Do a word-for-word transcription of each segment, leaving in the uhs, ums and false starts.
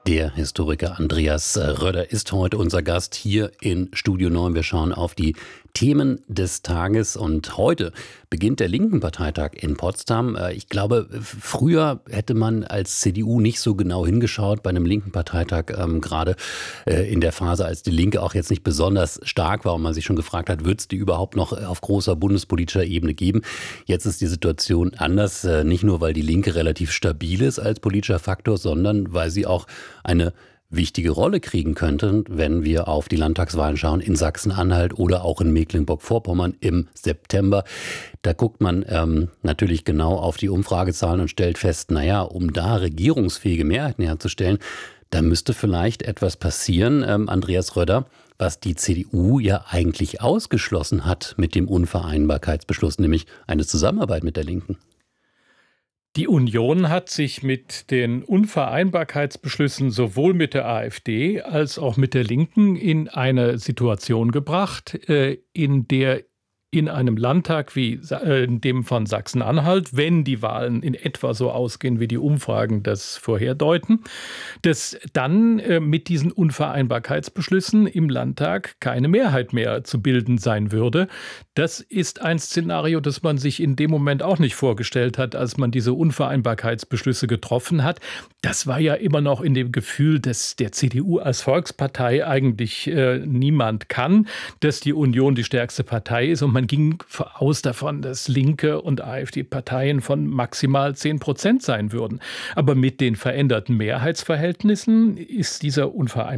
Der Historiker Andreas Rödder ist heute unser Gast hier in Studio neun. Wir schauen auf die Themen des Tages und heute beginnt der Linken-Parteitag in Potsdam. Ich glaube, früher hätte man als C D U nicht so genau hingeschaut bei einem Linken-Parteitag, ähm, gerade äh, in der Phase, als die Linke auch jetzt nicht besonders stark war und man sich schon gefragt hat, wird es die überhaupt noch auf großer bundespolitischer Ebene geben? Jetzt ist die Situation anders, äh, nicht nur, weil die Linke relativ stabil ist als politischer Faktor, sondern weil sie auch eine wichtige Rolle kriegen könnten, wenn wir auf die Landtagswahlen schauen in Sachsen-Anhalt oder auch in Mecklenburg-Vorpommern im September. Da guckt man ähm, natürlich genau auf die Umfragezahlen und stellt fest, naja, um da regierungsfähige Mehrheiten herzustellen, da müsste vielleicht etwas passieren, ähm, Andreas Rödder, was die C D U ja eigentlich ausgeschlossen hat mit dem Unvereinbarkeitsbeschluss, nämlich eine Zusammenarbeit mit der Linken. Die Union hat sich mit den Unvereinbarkeitsbeschlüssen sowohl mit der AfD als auch mit der Linken in eine Situation gebracht, in der in einem Landtag wie in dem von Sachsen-Anhalt, wenn die Wahlen in etwa so ausgehen, wie die Umfragen das vorherdeuten, dass dann äh, mit diesen Unvereinbarkeitsbeschlüssen im Landtag keine Mehrheit mehr zu bilden sein würde. Das ist ein Szenario, das man sich in dem Moment auch nicht vorgestellt hat, als man diese Unvereinbarkeitsbeschlüsse getroffen hat. Das war ja immer noch in dem Gefühl, dass der C D U als Volkspartei eigentlich äh, niemand kann, dass die Union die stärkste Partei ist und man ging aus davon, dass linke und AfD-Parteien von maximal zehn Prozent sein würden. Aber mit den veränderten Mehrheitsverhältnissen ist dieser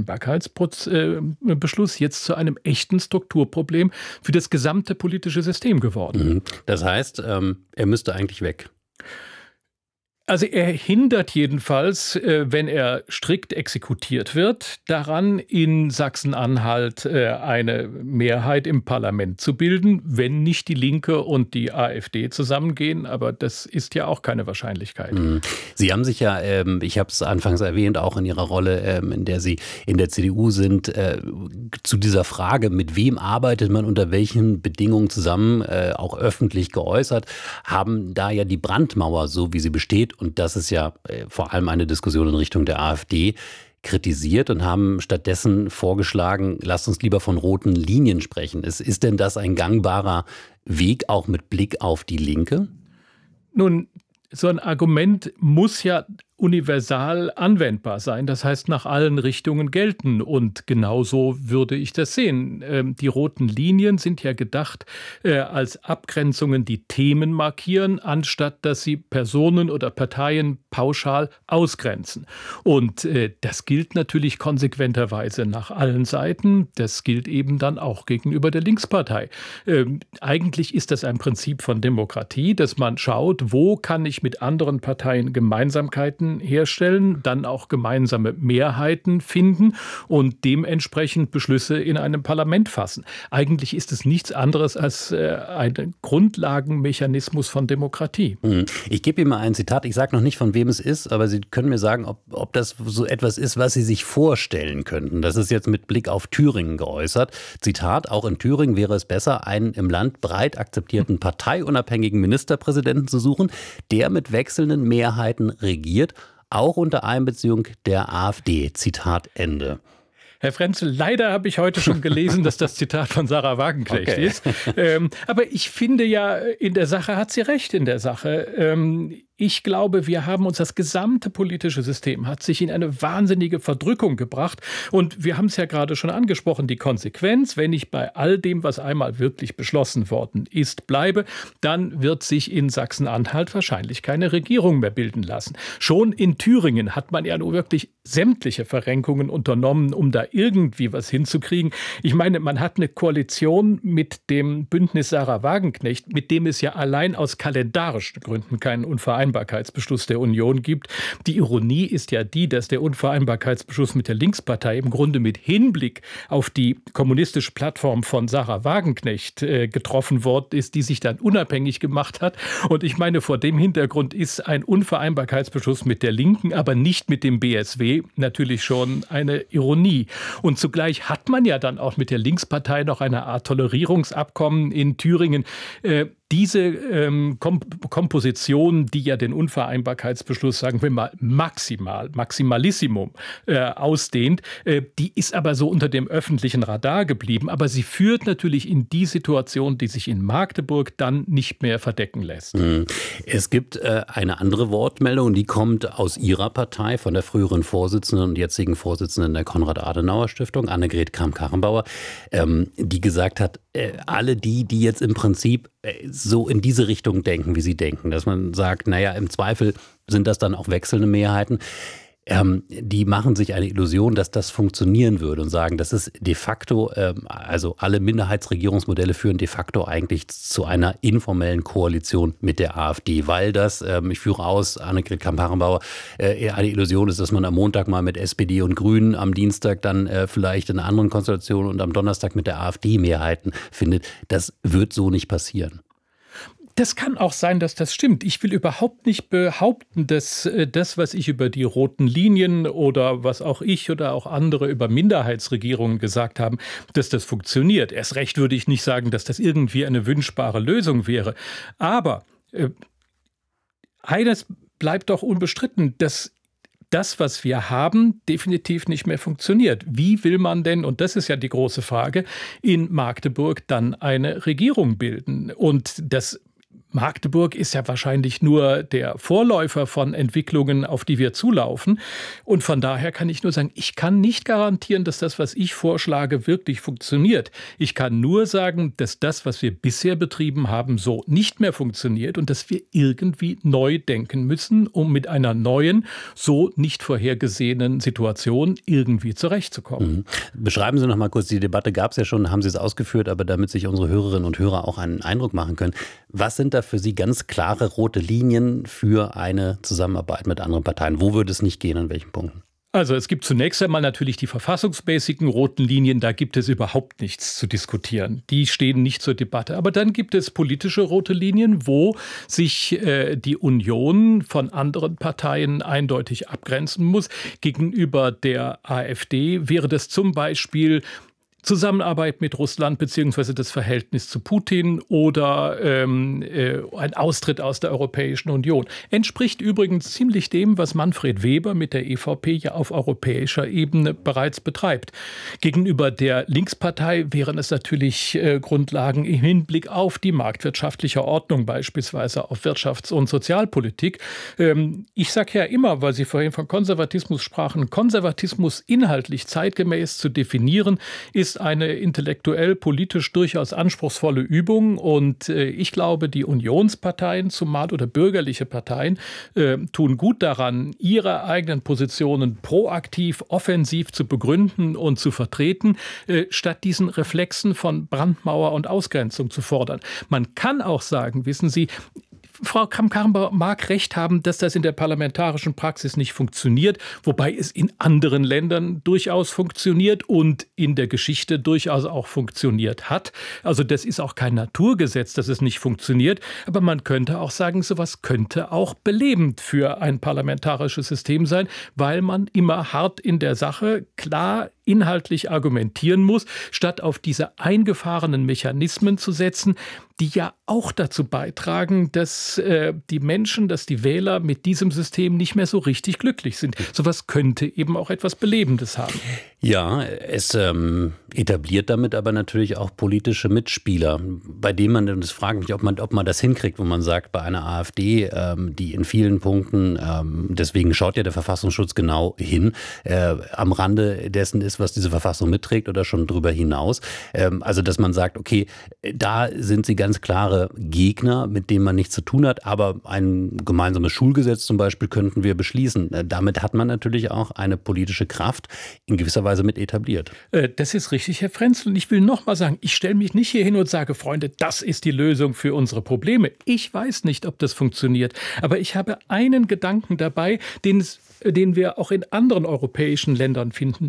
Unvereinbarkeitsbeschluss jetzt zu einem echten Strukturproblem für das gesamte politische System geworden. Das heißt, ähm, er müsste eigentlich weg. Also er hindert jedenfalls, wenn er strikt exekutiert wird, daran, in Sachsen-Anhalt eine Mehrheit im Parlament zu bilden, wenn nicht die Linke und die AfD zusammengehen. Aber das ist ja auch keine Wahrscheinlichkeit. Sie haben sich ja, ich habe es anfangs erwähnt, auch in Ihrer Rolle, in der Sie in der C D U sind, zu dieser Frage, mit wem arbeitet man unter welchen Bedingungen zusammen, auch öffentlich geäußert, haben da ja die Brandmauer, so wie sie besteht, und das ist ja äh, vor allem eine Diskussion in Richtung der AfD, kritisiert und haben stattdessen vorgeschlagen, lasst uns lieber von roten Linien sprechen. Ist, ist denn das ein gangbarer Weg, auch mit Blick auf die Linke? Nun, so ein Argument muss ja universal anwendbar sein, das heißt nach allen Richtungen gelten, und genauso würde ich das sehen. Ähm, die roten Linien sind ja gedacht äh, als Abgrenzungen, die Themen markieren, anstatt dass sie Personen oder Parteien pauschal ausgrenzen. Und äh, das gilt natürlich konsequenterweise nach allen Seiten, das gilt eben dann auch gegenüber der Linkspartei. Ähm, eigentlich ist das ein Prinzip von Demokratie, dass man schaut, wo kann ich mit anderen Parteien Gemeinsamkeiten herstellen, dann auch gemeinsame Mehrheiten finden und dementsprechend Beschlüsse in einem Parlament fassen. Eigentlich ist es nichts anderes als äh, ein Grundlagenmechanismus von Demokratie. Ich gebe Ihnen mal ein Zitat, ich sage noch nicht, von wem es ist, aber Sie können mir sagen, ob, ob das so etwas ist, was Sie sich vorstellen könnten. Das ist jetzt mit Blick auf Thüringen geäußert. Zitat, auch in Thüringen wäre es besser, einen im Land breit akzeptierten parteiunabhängigen Ministerpräsidenten zu suchen, der mit wechselnden Mehrheiten regiert, auch unter Einbeziehung der AfD. Zitat Ende. Herr Frenzel, leider habe ich heute schon gelesen, dass das Zitat von Sarah Wagenknecht okay. ist. Ähm, aber ich finde ja, in der Sache hat sie recht in der Sache. Ähm, Ich glaube, wir haben uns, das gesamte politische System hat sich in eine wahnsinnige Verdrückung gebracht. Und wir haben es ja gerade schon angesprochen, die Konsequenz, wenn ich bei all dem, was einmal wirklich beschlossen worden ist, bleibe, dann wird sich in Sachsen-Anhalt wahrscheinlich keine Regierung mehr bilden lassen. Schon in Thüringen hat man ja nur wirklich sämtliche Verrenkungen unternommen, um da irgendwie was hinzukriegen. Ich meine, man hat eine Koalition mit dem Bündnis Sarah Wagenknecht, mit dem es ja allein aus kalendarischen Gründen keinen Unvereinbarkeitsbeschluss der Union gibt. Die Ironie ist ja die, dass der Unvereinbarkeitsbeschluss mit der Linkspartei im Grunde mit Hinblick auf die kommunistische Plattform von Sarah Wagenknecht äh, getroffen worden ist, die sich dann unabhängig gemacht hat. Und ich meine, vor dem Hintergrund ist ein Unvereinbarkeitsbeschluss mit der Linken, aber nicht mit dem B S W, natürlich schon eine Ironie. Und zugleich hat man ja dann auch mit der Linkspartei noch eine Art Tolerierungsabkommen in Thüringen. Äh, diese ähm, Komp- Komposition, die ja den Unvereinbarkeitsbeschluss, sagen wir mal, maximal, maximalissimo äh, ausdehnt, äh, die ist aber so unter dem öffentlichen Radar geblieben. Aber sie führt natürlich in die Situation, die sich in Magdeburg dann nicht mehr verdecken lässt. Es gibt äh, eine andere Wortmeldung, die kommt aus Ihrer Partei, von der früheren Vorsitzenden und jetzigen Vorsitzenden der Konrad-Adenauer-Stiftung, Annegret Kramp-Karrenbauer, ähm, die gesagt hat, äh, alle die, die jetzt im Prinzip äh, so in diese Richtung denken, wie sie denken, dass man sagt, naja, im Zweifel sind das dann auch wechselnde Mehrheiten. Ähm, die machen sich eine Illusion, dass das funktionieren würde und sagen, das ist de facto, ähm, also alle Minderheitsregierungsmodelle führen de facto eigentlich zu einer informellen Koalition mit der AfD, weil das, ähm, ich führe aus, Annegret Kramp-Karrenbauer, äh, eher eine Illusion ist, dass man am Montag mal mit S P D und Grünen, am Dienstag dann äh, vielleicht in einer anderen Konstellation und am Donnerstag mit der AfD Mehrheiten findet. Das wird so nicht passieren. Das kann auch sein, dass das stimmt. Ich will überhaupt nicht behaupten, dass äh, das, was ich über die roten Linien oder was auch ich oder auch andere über Minderheitsregierungen gesagt haben, dass das funktioniert. Erst recht würde ich nicht sagen, dass das irgendwie eine wünschbare Lösung wäre. Aber äh, eines bleibt doch unbestritten, dass das, was wir haben, definitiv nicht mehr funktioniert. Wie will man denn, und das ist ja die große Frage, in Magdeburg dann eine Regierung bilden? Und das Magdeburg ist ja wahrscheinlich nur der Vorläufer von Entwicklungen, auf die wir zulaufen. Und von daher kann ich nur sagen, ich kann nicht garantieren, dass das, was ich vorschlage, wirklich funktioniert. Ich kann nur sagen, dass das, was wir bisher betrieben haben, so nicht mehr funktioniert und dass wir irgendwie neu denken müssen, um mit einer neuen, so nicht vorhergesehenen Situation irgendwie zurechtzukommen. Mhm. Beschreiben Sie noch mal kurz, die Debatte gab es ja schon, haben Sie es ausgeführt, aber damit sich unsere Hörerinnen und Hörer auch einen Eindruck machen können. Was sind da für Sie ganz klare rote Linien für eine Zusammenarbeit mit anderen Parteien? Wo würde es nicht gehen, an welchen Punkten? Also es gibt zunächst einmal natürlich die verfassungsmäßigen roten Linien, da gibt es überhaupt nichts zu diskutieren. Die stehen nicht zur Debatte. Aber dann gibt es politische rote Linien, wo sich äh, die Union von anderen Parteien eindeutig abgrenzen muss. Gegenüber der AfD wäre das zum Beispiel Zusammenarbeit mit Russland beziehungsweise das Verhältnis zu Putin oder ähm, äh, ein Austritt aus der Europäischen Union. Entspricht übrigens ziemlich dem, was Manfred Weber mit der E V P ja auf europäischer Ebene bereits betreibt. Gegenüber der Linkspartei wären es natürlich äh, Grundlagen im Hinblick auf die marktwirtschaftliche Ordnung, beispielsweise auf Wirtschafts- und Sozialpolitik. Ähm, ich sage ja immer, weil Sie vorhin von Konservatismus sprachen, Konservatismus inhaltlich zeitgemäß zu definieren, ist eine intellektuell, politisch durchaus anspruchsvolle Übung. Und äh, ich glaube, die Unionsparteien, zumal oder bürgerliche Parteien, äh, tun gut daran, ihre eigenen Positionen proaktiv, offensiv zu begründen und zu vertreten, äh, statt diesen Reflexen von Brandmauer und Ausgrenzung zu fordern. Man kann auch sagen, wissen Sie, Frau Kramp-Karrenbauer mag recht haben, dass das in der parlamentarischen Praxis nicht funktioniert, wobei es in anderen Ländern durchaus funktioniert und in der Geschichte durchaus auch funktioniert hat. Also das ist auch kein Naturgesetz, dass es nicht funktioniert, aber man könnte auch sagen, sowas könnte auch belebend für ein parlamentarisches System sein, weil man immer hart in der Sache klar inhaltlich argumentieren muss, statt auf diese eingefahrenen Mechanismen zu setzen, die ja auch dazu beitragen, dass äh, die Menschen, dass die Wähler mit diesem System nicht mehr so richtig glücklich sind. Sowas könnte eben auch etwas Belebendes haben. Ja, es ähm, etabliert damit aber natürlich auch politische Mitspieler, bei denen man, und das frage mich, ob man, ob man das hinkriegt, wo man sagt, bei einer AfD, ähm, die in vielen Punkten, ähm, deswegen schaut ja der Verfassungsschutz genau hin, äh, am Rande dessen ist, was diese Verfassung mitträgt oder schon drüber hinaus. Ähm, also, dass man sagt, okay, da sind sie ganz klare Gegner, mit denen man nichts zu tun hat, aber ein gemeinsames Schulgesetz zum Beispiel könnten wir beschließen. Äh, damit hat man natürlich auch eine politische Kraft in gewisser Weise mit etabliert. Das ist richtig, Herr Frenzel. Und ich will noch mal sagen, ich stelle mich nicht hier hin und sage, Freunde, das ist die Lösung für unsere Probleme. Ich weiß nicht, ob das funktioniert. Aber ich habe einen Gedanken dabei, den, es, den wir auch in anderen europäischen Ländern finden. Wissen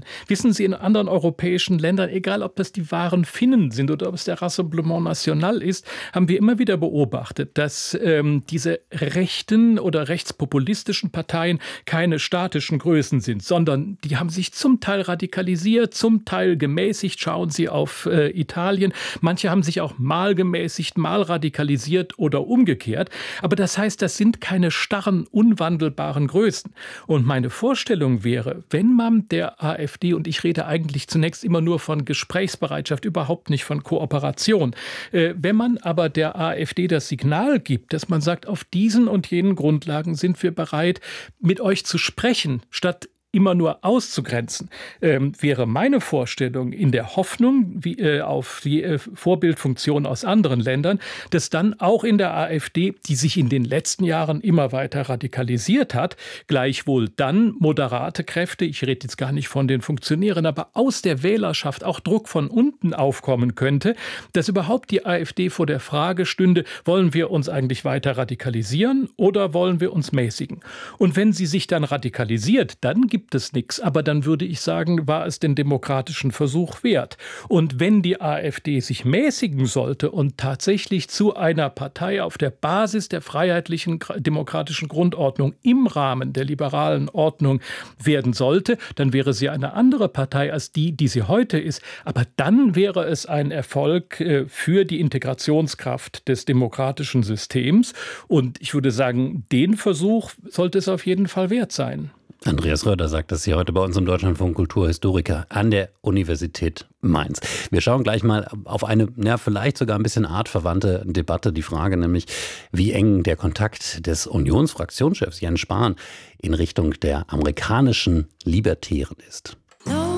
wissen Sie, in anderen europäischen Ländern, egal ob das die wahren Finnen sind oder ob es der Rassemblement National ist, haben wir immer wieder beobachtet, dass ähm, diese rechten oder rechtspopulistischen Parteien keine statischen Größen sind, sondern die haben sich zum Teil radikalisiert, zum Teil gemäßigt. Schauen Sie auf äh, Italien. Manche haben sich auch mal gemäßigt, mal radikalisiert oder umgekehrt. Aber das heißt, das sind keine starren, unwandelbaren Größen. Und meine Vorstellung wäre, wenn man der AfD, und ich rede eigentlich zunächst immer nur von Gesprächsbereitschaft, überhaupt nicht von Kooperation, äh, wenn man aber der AfD das Signal gibt, dass man sagt, auf diesen und jenen Grundlagen sind wir bereit, mit euch zu sprechen, statt immer nur auszugrenzen, ähm, wäre meine Vorstellung in der Hoffnung wie, äh, auf die äh, Vorbildfunktion aus anderen Ländern, dass dann auch in der AfD, die sich in den letzten Jahren immer weiter radikalisiert hat, gleichwohl dann moderate Kräfte, ich rede jetzt gar nicht von den Funktionären, aber aus der Wählerschaft auch Druck von unten aufkommen könnte, dass überhaupt die AfD vor der Frage stünde, wollen wir uns eigentlich weiter radikalisieren oder wollen wir uns mäßigen? Und wenn sie sich dann radikalisiert, dann gibt gibt es nichts. Aber dann würde ich sagen, war es den demokratischen Versuch wert. Und wenn die AfD sich mäßigen sollte und tatsächlich zu einer Partei auf der Basis der freiheitlichen demokratischen Grundordnung im Rahmen der liberalen Ordnung werden sollte, dann wäre sie eine andere Partei als die, die sie heute ist. Aber dann wäre es ein Erfolg äh, für die Integrationskraft des demokratischen Systems. Und ich würde sagen, den Versuch sollte es auf jeden Fall wert sein. Andreas Röder sagt das hier heute bei uns im Deutschlandfunk, Kulturhistoriker an der Universität Mainz. Wir schauen gleich mal auf eine, ja, vielleicht sogar ein bisschen artverwandte Debatte. Die Frage nämlich, wie eng der Kontakt des Unionsfraktionschefs Jens Spahn in Richtung der amerikanischen Libertären ist.